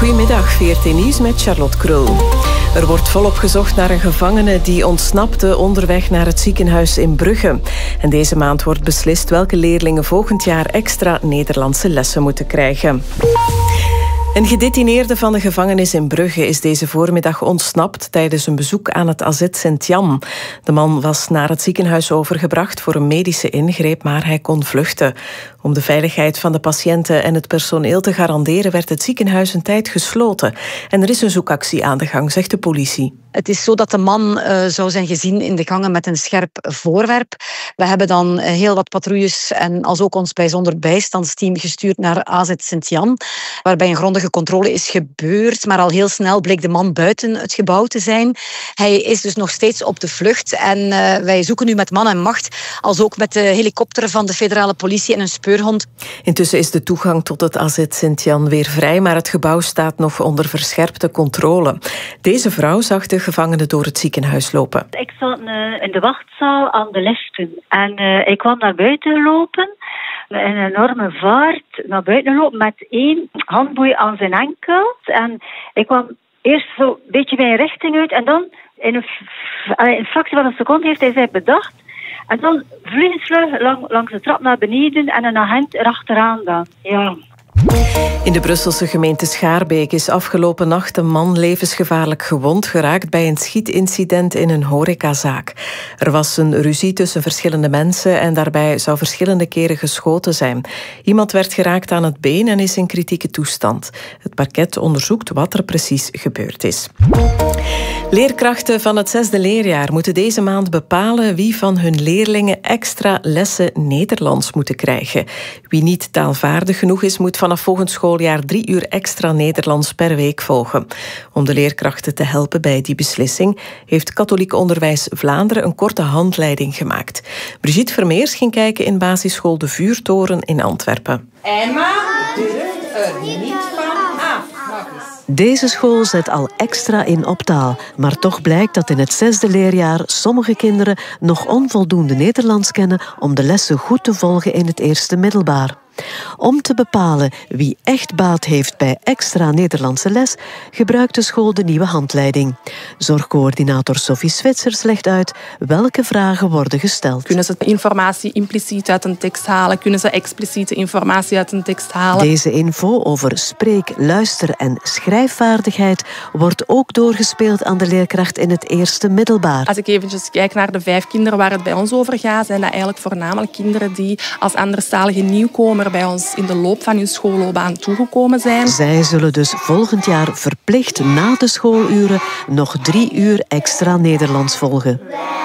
Goedemiddag, VRT Nieuws met Charlotte Krul. Er wordt volop gezocht naar een gevangene die ontsnapte onderweg naar het ziekenhuis in Brugge. En deze maand wordt beslist welke leerlingen volgend jaar extra Nederlandse lessen moeten krijgen. Een gedetineerde van de gevangenis in Brugge is deze voormiddag ontsnapt tijdens een bezoek aan het AZ Sint-Jan. De man was naar het ziekenhuis overgebracht voor een medische ingreep, maar hij kon vluchten. Om de veiligheid van de patiënten en het personeel te garanderen werd het ziekenhuis een tijd gesloten. En er is een zoekactie aan de gang, zegt de politie. Het is zo dat de man zou zijn gezien in de gangen met een scherp voorwerp. We hebben dan heel wat patrouilles en als ook ons bijzonder bijstandsteam gestuurd naar AZ Sint-Jan, waarbij een grondige controle is gebeurd, maar al heel snel bleek de man buiten het gebouw te zijn. Hij is dus nog steeds op de vlucht en wij zoeken nu met man en macht, als ook met de helikopter van de federale politie en een speurhond. Intussen is de toegang tot het AZ Sint-Jan weer vrij, maar het gebouw staat nog onder verscherpte controle. Deze vrouw zag de gevangenen door het ziekenhuis lopen. Ik zat in de wachtzaal aan de liften en ik kwam naar buiten lopen. In een enorme vaart naar buiten lopen met 1 handboei aan zijn enkel. En ik kwam eerst zo een beetje mijn richting uit en dan in een fractie van een seconde heeft hij zich bedacht. En dan vliegensvlug langs de trap naar beneden en een agent erachteraan dan. Ja. In de Brusselse gemeente Schaarbeek is afgelopen nacht een man levensgevaarlijk gewond geraakt bij een schietincident in een horecazaak. Er was een ruzie tussen verschillende mensen en daarbij zou verschillende keren geschoten zijn. Iemand werd geraakt aan het been en is in kritieke toestand. Het parket onderzoekt wat er precies gebeurd is. Leerkrachten van het 6e leerjaar moeten deze maand bepalen wie van hun leerlingen extra lessen Nederlands moeten krijgen. Wie niet taalvaardig genoeg is, moet vanaf volgend schooljaar 3 uur extra Nederlands per week volgen. Om de leerkrachten te helpen bij die beslissing heeft Katholiek Onderwijs Vlaanderen een korte handleiding gemaakt. Brigitte Vermeers ging kijken in basisschool De Vuurtoren in Antwerpen. Emma durft er niet van af. Deze school zet al extra in op taal, maar toch blijkt dat in het 6e leerjaar sommige kinderen nog onvoldoende Nederlands kennen om de lessen goed te volgen in het eerste middelbaar. Om te bepalen wie echt baat heeft bij extra Nederlandse les, gebruikt de school de nieuwe handleiding. Zorgcoördinator Sophie Zwitsers legt uit welke vragen worden gesteld. Kunnen ze informatie impliciet uit een tekst halen? Kunnen ze expliciete informatie uit een tekst halen? Deze info over spreek-, luister- en schrijfvaardigheid wordt ook doorgespeeld aan de leerkracht in het eerste middelbaar. Als ik eventjes kijk naar de 5 kinderen waar het bij ons over gaat, zijn dat eigenlijk voornamelijk kinderen die als anderstalige nieuwkomer bij ons in de loop van hun schoolloopbaan toegekomen zijn. Zij zullen dus volgend jaar verplicht na de schooluren nog 3 uur extra Nederlands volgen.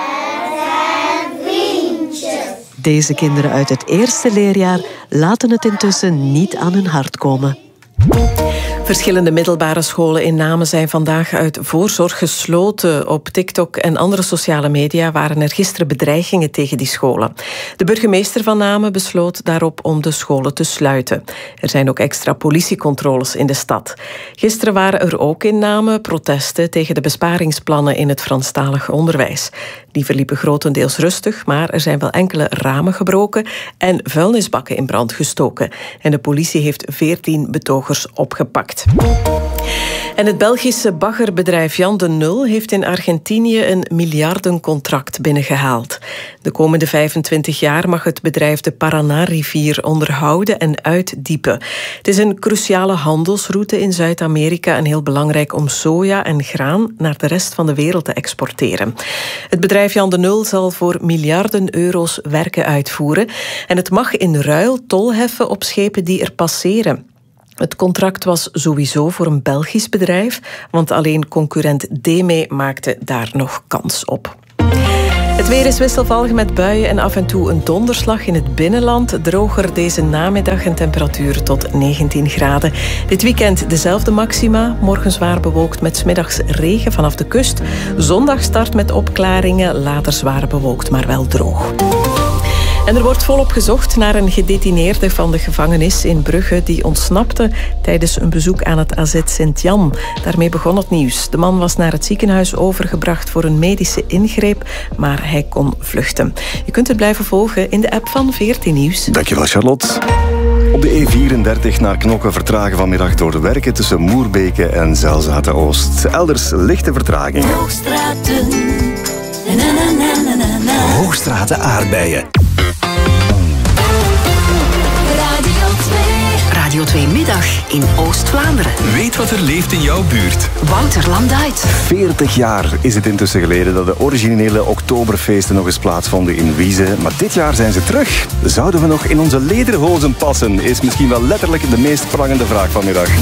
Deze kinderen uit het eerste leerjaar laten het intussen niet aan hun hart komen. Verschillende middelbare scholen in Namen zijn vandaag uit voorzorg gesloten. Op TikTok en andere sociale media waren er gisteren bedreigingen tegen die scholen. De burgemeester van Namen besloot daarop om de scholen te sluiten. Er zijn ook extra politiecontroles in de stad. Gisteren waren er ook in Namen protesten tegen de besparingsplannen in het Franstalig onderwijs. Die verliepen grotendeels rustig, maar er zijn wel enkele ramen gebroken en vuilnisbakken in brand gestoken. En de politie heeft 14 betogers opgepakt. En het Belgische baggerbedrijf Jan de Nul heeft in Argentinië een miljardencontract binnengehaald. De komende 25 jaar mag het bedrijf de Paraná-rivier onderhouden en uitdiepen. Het is een cruciale handelsroute in Zuid-Amerika en heel belangrijk om soja en graan naar de rest van de wereld te exporteren. Het bedrijf Jan de Nul zal voor miljarden euro's werken uitvoeren en het mag in ruil tol heffen op schepen die er passeren. Het contract was sowieso voor een Belgisch bedrijf, want alleen concurrent DEME maakte daar nog kans op. Het weer is wisselvallig met buien en af en toe een donderslag in het binnenland. Droger deze namiddag en temperatuur tot 19 graden. Dit weekend dezelfde maxima. Morgen zwaar bewolkt met 's middags regen vanaf de kust. Zondag start met opklaringen, later zwaar bewolkt, maar wel droog. En er wordt volop gezocht naar een gedetineerde van de gevangenis in Brugge die ontsnapte tijdens een bezoek aan het AZ Sint-Jan. Daarmee begon het nieuws. De man was naar het ziekenhuis overgebracht voor een medische ingreep, maar hij kon vluchten. Je kunt het blijven volgen in de app van VRT Nieuws. Dankjewel, Charlotte. Op de E34 naar Knokke vertragen vanmiddag door de werken tussen Moerbeke en Zelzaten-Oost. Elders lichte vertraging. Hoogstraten aardbeien. Radio 2 Middag in Oost-Vlaanderen. Weet wat er leeft in jouw buurt. Wouter Landuit. 40 jaar is het intussen geleden dat de originele oktoberfeesten nog eens plaatsvonden in Wieze. Maar dit jaar zijn ze terug. Zouden we nog in onze lederhozen passen? Is misschien wel letterlijk de meest prangende vraag vanmiddag.